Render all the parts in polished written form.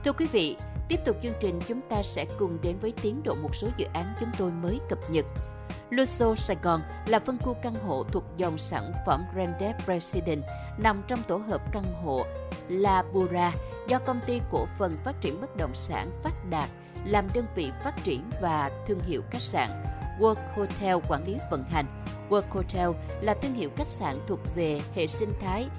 Thưa quý vị, tiếp tục chương trình chúng ta sẽ cùng đến với tiến độ một số dự án chúng tôi mới cập nhật. Luxo Sài Gòn là phân khu căn hộ thuộc dòng sản phẩm Branded Residence nằm trong tổ hợp căn hộ La Bura do Công ty Cổ phần Phát triển Bất động sản Phát Đạt làm đơn vị phát triển và thương hiệu khách sạn. World Hotel quản lý vận hành. World Hotel là thương hiệu khách sạn thuộc về hệ sinh thái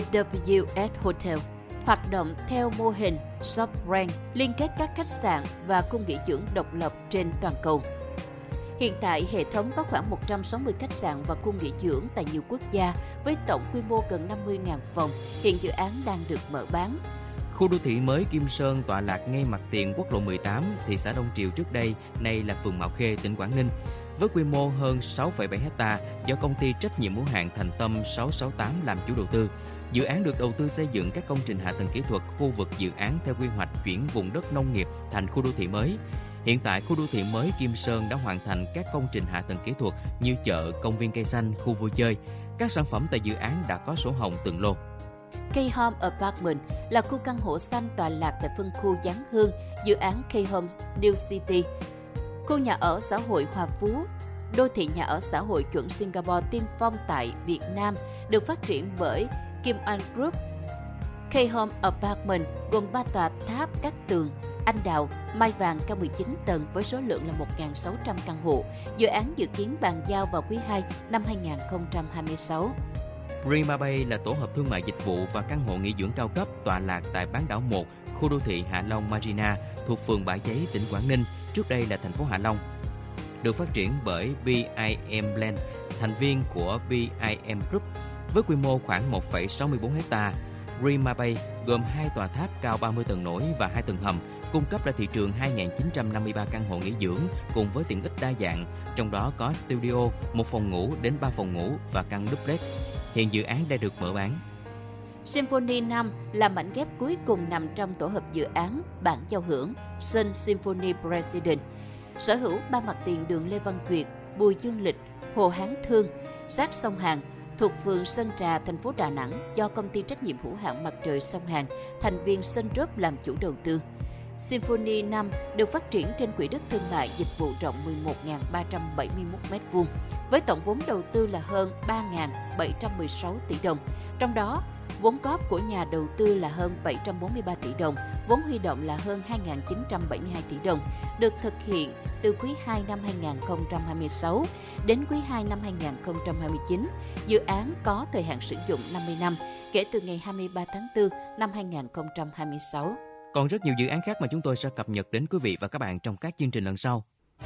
BWS Hotel, hoạt động theo mô hình shop brand, liên kết các khách sạn và khu nghỉ dưỡng độc lập trên toàn cầu. Hiện tại, hệ thống có khoảng 160 khách sạn và khu nghỉ dưỡng tại nhiều quốc gia với tổng quy mô gần 50.000 phòng. Hiện dự án đang được mở bán. Khu đô thị mới Kim Sơn tọa lạc ngay mặt tiền quốc lộ 18, thị xã Đông Triều trước đây, nay là phường Mạo Khê, tỉnh Quảng Ninh. Với quy mô hơn 6,7 ha do công ty trách nhiệm hữu hạn Thành Tâm 668 làm chủ đầu tư. Dự án được đầu tư xây dựng các công trình hạ tầng kỹ thuật khu vực dự án theo quy hoạch chuyển vùng đất nông nghiệp thành khu đô thị mới. Hiện tại, khu đô thị mới Kim Sơn đã hoàn thành các công trình hạ tầng kỹ thuật như chợ, công viên cây xanh, khu vui chơi. Các sản phẩm tại dự án đã có sổ hồng từng lô. K-Home Apartment là khu căn hộ xanh tọa lạc tại phân khu Giáng Hương, dự án K-Home New City. Khu nhà ở xã hội Hòa Phú, đô thị nhà ở xã hội chuẩn Singapore tiên phong tại Việt Nam, được phát triển bởi Kim An Group. K-Home Apartment gồm 3 tòa tháp Cát Tường, Anh Đào, Mai Vàng cao 19 tầng với số lượng là 1.600 căn hộ. Dự án dự kiến bàn giao vào quý 2 năm 2026. Prima Bay là tổ hợp thương mại dịch vụ và căn hộ nghỉ dưỡng cao cấp tọa lạc tại bán đảo 1, khu đô thị Hạ Long Marina thuộc phường Bãi Cháy, tỉnh Quảng Ninh, trước đây là thành phố Hạ Long. Được phát triển bởi BIM Land, thành viên của BIM Group, với quy mô khoảng 1,64 ha. Prima Bay gồm 2 tòa tháp cao 30 tầng nổi và 2 tầng hầm, cung cấp ra thị trường 2.953 căn hộ nghỉ dưỡng cùng với tiện ích đa dạng, trong đó có studio, 1 phòng ngủ đến 3 phòng ngủ và căn duplex. Hiện dự án đã được mở bán. Symphony 5 là mảnh ghép cuối cùng nằm trong tổ hợp dự án bản giao hưởng Sun Symphony Residence, sở hữu 3 mặt tiền đường Lê Văn Duyệt, Bùi Dương Lịch, Hồ Hán Thương, sát sông Hàn, thuộc phường Sơn Trà, thành phố Đà Nẵng do Công ty trách nhiệm hữu hạn Mặt trời sông Hàn, thành viên Sun Group làm chủ đầu tư. Symphony 5 được phát triển trên quỹ đất thương mại dịch vụ rộng 11.371 m2 với tổng vốn đầu tư là hơn 3.716 tỷ đồng. Trong đó, vốn góp của nhà đầu tư là hơn 743 tỷ đồng, vốn huy động là hơn 2.972 tỷ đồng, được thực hiện từ quý 2 năm 2026 đến quý 2 năm 2029. Dự án có thời hạn sử dụng 50 năm, kể từ ngày 23 tháng 4 năm 2026. Còn rất nhiều dự án khác mà chúng tôi sẽ cập nhật đến quý vị và các bạn trong các chương trình lần sau.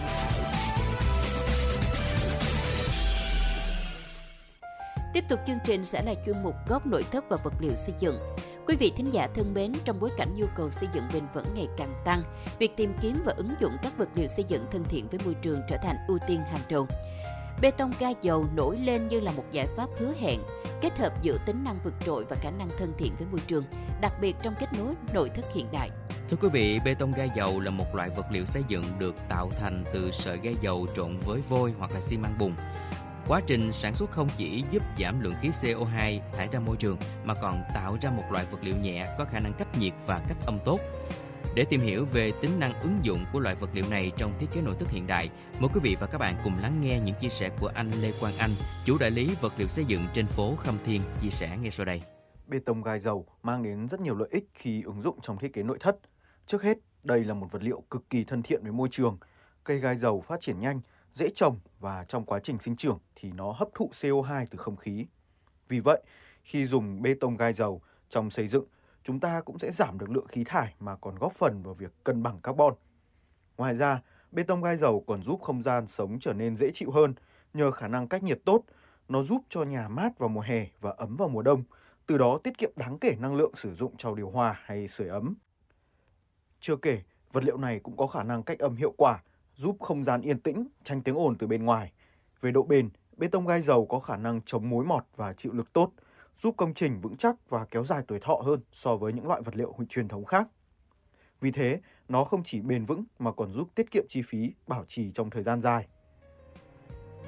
Tiếp tục chương trình sẽ là chuyên mục góc nội thất và vật liệu xây dựng. Quý vị thính giả thân mến, trong bối cảnh nhu cầu xây dựng bền vững ngày càng tăng, việc tìm kiếm và ứng dụng các vật liệu xây dựng thân thiện với môi trường trở thành ưu tiên hàng đầu. Bê tông ga dầu nổi lên như là một giải pháp hứa hẹn, kết hợp giữa tính năng vượt trội và khả năng thân thiện với môi trường, đặc biệt trong kết nối nội thất hiện đại. Thưa quý vị, bê tông ga dầu là một loại vật liệu xây dựng được tạo thành từ sợi ga dầu trộn với vôi hoặc là xi măng bùn. Quá trình sản xuất không chỉ giúp giảm lượng khí CO2 thải ra môi trường mà còn tạo ra một loại vật liệu nhẹ có khả năng cách nhiệt và cách âm tốt. Để tìm hiểu về tính năng ứng dụng của loại vật liệu này trong thiết kế nội thất hiện đại, mời quý vị và các bạn cùng lắng nghe những chia sẻ của anh Lê Quang Anh, chủ đại lý vật liệu xây dựng trên phố Khâm Thiên, chia sẻ ngay sau đây. Bê tông gai dầu mang đến rất nhiều lợi ích khi ứng dụng trong thiết kế nội thất. Trước hết, đây là một vật liệu cực kỳ thân thiện với môi trường. Cây gai dầu phát triển nhanh, dễ trồng và trong quá trình sinh trưởng thì nó hấp thụ CO2 từ không khí. Vì vậy, khi dùng bê tông gai dầu trong xây dựng, chúng ta cũng sẽ giảm được lượng khí thải mà còn góp phần vào việc cân bằng carbon. Ngoài ra, bê tông gai dầu còn giúp không gian sống trở nên dễ chịu hơn nhờ khả năng cách nhiệt tốt. Nó giúp cho nhà mát vào mùa hè và ấm vào mùa đông, từ đó tiết kiệm đáng kể năng lượng sử dụng cho điều hòa hay sưởi ấm. Chưa kể, vật liệu này cũng có khả năng cách âm hiệu quả, giúp không gian yên tĩnh, tránh tiếng ồn từ bên ngoài. Về độ bền, bê tông gai dầu có khả năng chống mối mọt và chịu lực tốt, giúp công trình vững chắc và kéo dài tuổi thọ hơn so với những loại vật liệu truyền thống khác. Vì thế, nó không chỉ bền vững mà còn giúp tiết kiệm chi phí bảo trì trong thời gian dài.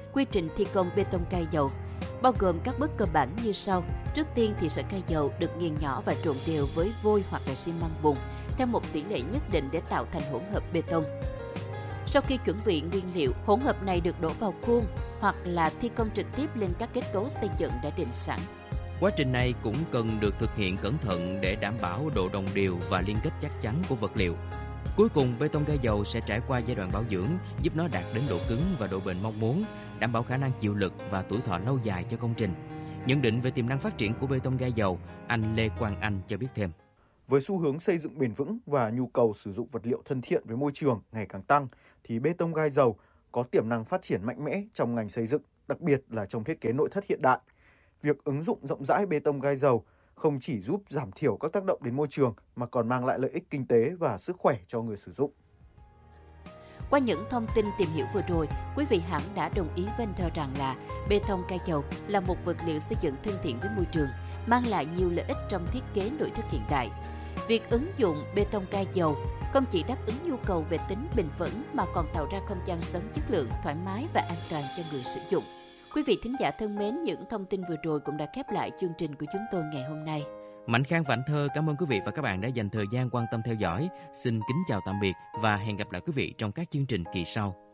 Quy trình thi công bê tông cai dầu bao gồm các bước cơ bản như sau. Trước tiên thì sợi cai dầu được nghiền nhỏ và trộn đều với vôi hoặc là xi măng bùn theo một tỷ lệ nhất định để tạo thành hỗn hợp bê tông. Sau khi chuẩn bị nguyên liệu, hỗn hợp này được đổ vào khuôn hoặc là thi công trực tiếp lên các kết cấu xây dựng đã định sẵn. Quá trình này cũng cần được thực hiện cẩn thận để đảm bảo độ đồng đều và liên kết chắc chắn của vật liệu. Cuối cùng, bê tông gai dầu sẽ trải qua giai đoạn bảo dưỡng, giúp nó đạt đến độ cứng và độ bền mong muốn, đảm bảo khả năng chịu lực và tuổi thọ lâu dài cho công trình. Nhận định về tiềm năng phát triển của bê tông gai dầu, anh Lê Quang Anh cho biết thêm. Với xu hướng xây dựng bền vững và nhu cầu sử dụng vật liệu thân thiện với môi trường ngày càng tăng, thì bê tông gai dầu có tiềm năng phát triển mạnh mẽ trong ngành xây dựng, đặc biệt là trong thiết kế nội thất hiện đại. Việc ứng dụng rộng rãi bê tông gai dầu không chỉ giúp giảm thiểu các tác động đến môi trường mà còn mang lại lợi ích kinh tế và sức khỏe cho người sử dụng. Qua những thông tin tìm hiểu vừa rồi, quý vị hẳn đã đồng ý với anh Thơ rằng là bê tông gai dầu là một vật liệu xây dựng thân thiện với môi trường, mang lại nhiều lợi ích trong thiết kế nội thất hiện đại. Việc ứng dụng bê tông gai dầu không chỉ đáp ứng nhu cầu về tính bền vững mà còn tạo ra không gian sống chất lượng, thoải mái và an toàn cho người sử dụng. Quý vị thính giả thân mến, những thông tin vừa rồi cũng đã khép lại chương trình của chúng tôi ngày hôm nay. Mạnh Khang và Anh Thơ cảm ơn quý vị và các bạn đã dành thời gian quan tâm theo dõi. Xin kính chào tạm biệt và hẹn gặp lại quý vị trong các chương trình kỳ sau.